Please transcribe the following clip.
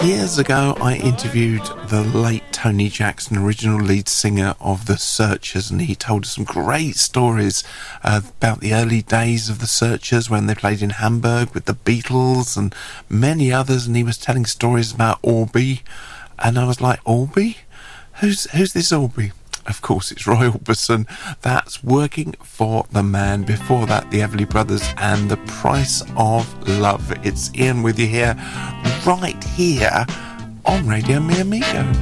Years ago, I interviewed the late Tony Jackson, original lead singer of The Searchers, and he told us some great stories about the early days of The Searchers when they played in Hamburg with the Beatles and many others, and he was telling stories about Orby, and I was like, Orby? Who's this Orby? Of course, it's Roy Orbison. That's Working for the Man. Before that, the Everly Brothers and The Price of Love. It's Ian with you here, right here on Radio Mi Amigo.